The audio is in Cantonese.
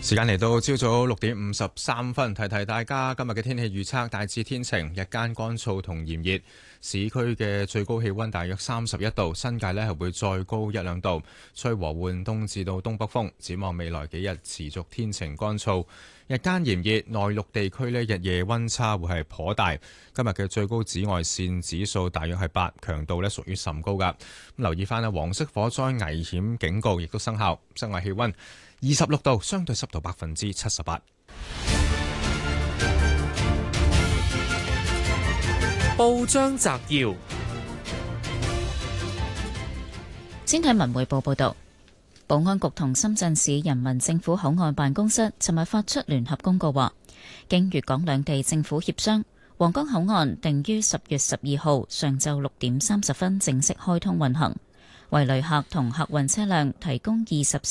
時間嚟到朝早6:53，提提大家今日嘅天氣預測，大致天晴，日間乾燥同炎熱，市區嘅最高氣溫大約31度，新界呢係會再高1-2度，吹和緩東至到東北風。展望未來幾日持續天晴乾燥，日間炎熱，內陸地區呢日夜溫差會係頗大。今日嘅最高紫外線指數大約係8，強度呢屬於甚高㗎。留意翻黃色火災危險警告亦都生效，室外氣溫26度，相對濕度78%。 報章摘要： 先睇文匯報報道，保安局同深圳市人民政府口岸辦公室尋日發出聯合公告話，經粵港兩地政府協商，皇崗口岸定於10月12號上晝6:30正式開通運行，為旅客同客運車輛提供20